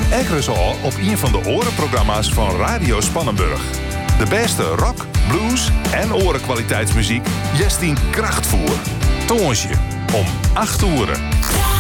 Ekkeres al op een van de orenprogramma's van Radio Spannenburg. De beste rock, blues en orenkwaliteitsmuziek. Jestien Krachtvoer. Tongersje om 8 uur.